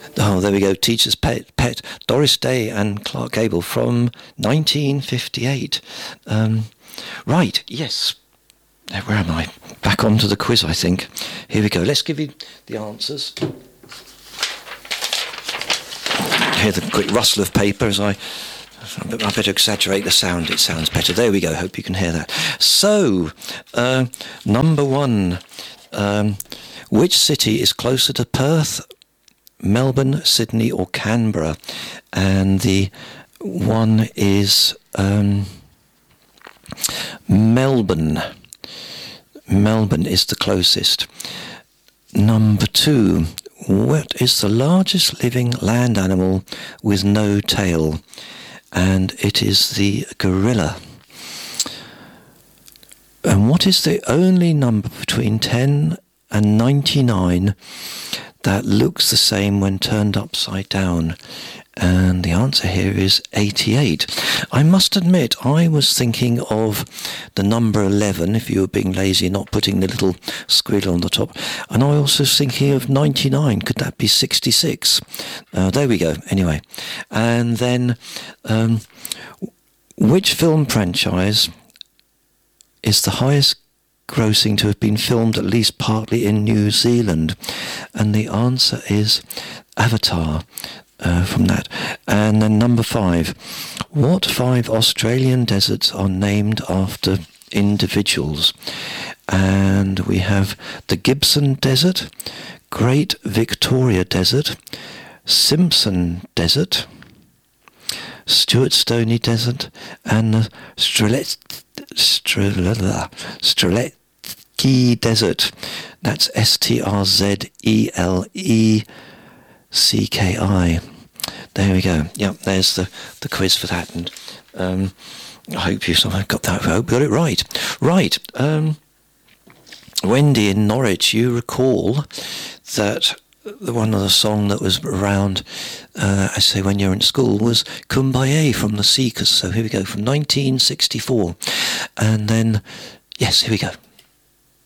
Oh, there we go. Teacher's Pet. Doris Day and Clark Gable from 1958. Right, yes. Where am I? Back onto the quiz, I think. Here we go. Let's give you the answers. Hear the quick rustle of paper as I better exaggerate the sound. It sounds better. There we go. Hope you can hear that. So, number one. Which city is closer to Perth, Melbourne, Sydney or Canberra? And the one is Melbourne. Melbourne is the closest. Number two. What is the largest living land animal with no tail? And it is the gorilla. And what is the only number between 10 and 99 that looks the same when turned upside down? And the answer here is 88. I must admit, I was thinking of the number 11, if you were being lazy, not putting the little squiggle on the top. And I was also thinking of 99. Could that be 66? There we go. Anyway. And then, which film franchise is the highest grossing to have been filmed at least partly in New Zealand? And the answer is Avatar. From that. And then number 5. What 5 Australian deserts are named after individuals? And we have the Gibson Desert, Great Victoria Desert, Simpson Desert, Stuart Stoney Desert, and the Strzelecki Desert. That's Strzelecki. There we go. Yep, there's the quiz for that, and I hope you got that. I hope you got it right. Right, Wendy in Norwich, you recall that the one of the song that was around, I say, when you're in school was Kumbaya from the Seekers. So here we go, from 1964, and then yes, here we go.